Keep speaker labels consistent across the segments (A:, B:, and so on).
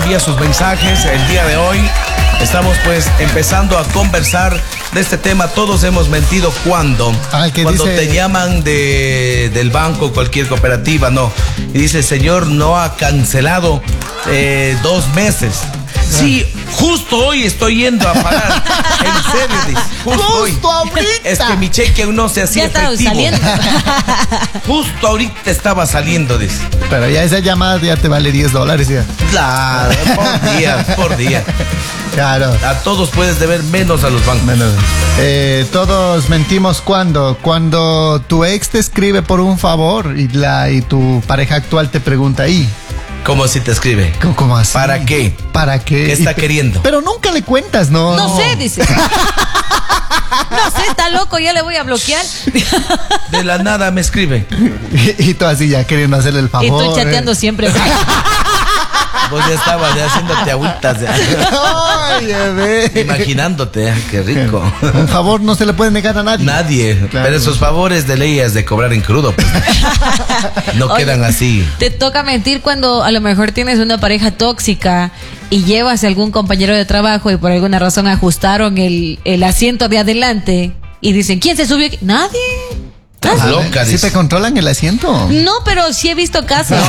A: envía sus mensajes. El día de hoy estamos pues empezando a conversar de este tema. Todos hemos mentido cuando te llaman del banco, cualquier cooperativa, no, y dice: señor, no ha cancelado 2 meses. Sí, justo hoy estoy yendo a pagar. En serio, dice. Justo ahorita. Es que mi cheque aún no se hacía efectivo. Justo ahorita estaba saliendo, dice.
B: Pero ya esa llamada ya te vale $10 ya.
A: Claro, por día.
B: Claro.
A: A todos puedes deber, menos a los bancos.
B: Todos mentimos cuando tu ex te escribe por un favor y tu pareja actual te pregunta ahí.
A: ¿Cómo si te escribe?
B: ¿Cómo así?
A: ¿Para qué?
B: ¿Para qué?
A: ¿Qué está queriendo?
B: Pero nunca le cuentas, ¿no?
C: No sé, dice. No sé, está loco, ya le voy a bloquear.
A: De la nada me escribe.
B: Y tú así ya queriendo hacerle el favor.
C: Y estoy chateando siempre.
A: Vos ya estabas haciéndote agüitas.
B: Oye,
A: imaginándote, qué rico.
B: Un favor no se le puede negar a nadie.
A: Nadie. Claro. Pero esos favores de ley es de cobrar en crudo. Pues. No. Oye, quedan así.
C: Te toca mentir cuando a lo mejor tienes una pareja tóxica y llevas a algún compañero de trabajo y por alguna razón ajustaron el asiento de adelante y dicen: ¿quién se subió aquí? Nadie.
A: Loca,
B: ¿Sí te controlan el asiento?
C: No, pero sí he visto casos.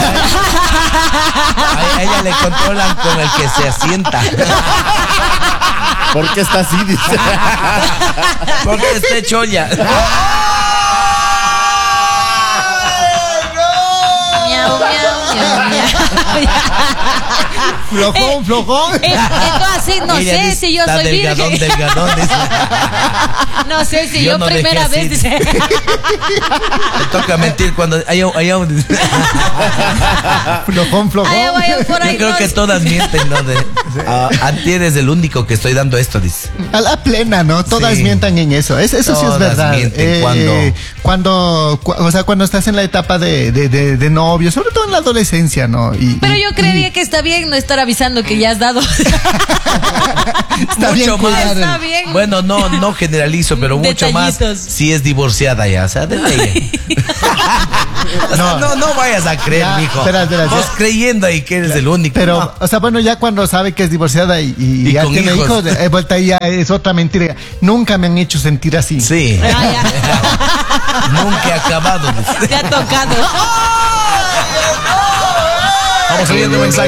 A: A ella le controlan con el que se asienta.
B: ¿Por qué está así? Dice.
A: Porque está cholla.
B: Flojón.
C: Entonces, no sé dice, si yo soy
A: delgadón,
C: virgen.
A: Delgadón, dice.
C: No sé si yo no primera vez, dice.
A: Te toca mentir cuando
B: Flojón.
A: Yo creo que todas mienten, ¿no? Antier es el único que estoy dando esto, dice.
B: A la plena, ¿no? Todas mientan en eso. Eso sí es verdad.
A: Mienten
B: cuando estás en la etapa de novio, sobre todo en la adolescencia, ¿no?
C: Pero yo creería que está bien no estar avisando que ya has dado.
B: Está
A: mucho
B: bien,
A: más.
C: Está bien.
A: Bueno, no generalizo, pero mucho más si es divorciada ya. O sea, de ley. No vayas a creer, mijo.
B: Espera,
A: vos creyendo ahí que eres el único.
B: Pero,
A: no.
B: o sea, bueno, ya cuando sabe que es divorciada y ya tiene hijos, vuelta ahí ya es otra mentira. Nunca me han hecho sentir así.
A: Sí. Nunca he acabado.
C: Te ha tocado.
A: Vamos subiendo mensajes.